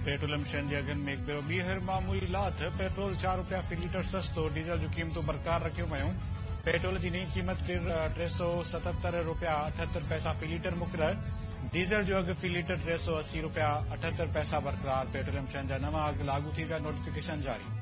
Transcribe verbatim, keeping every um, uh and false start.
Petroleum शयुनि जे अघनि में हिकु भेरो ॿीहर मामूली लाथ। पेट्रोल चार रुपया फी लीटर सस्तो। डीजल जूं क़ीमतूं बरक़रार रखियूं वयूं। पेट्रोल जी नई क़ीमत टे सौ सतहतर रुपया अठहतरि पैसा फी लीटर मुक़रर। डीजल जो अघु फी लीटर टे सौ असी रुपया अठहतरि पैसा बरक़रार। पेट्रोलियम शयुनि जा नवां अघ लागू थी विया। नोटिफिकेशन जारी।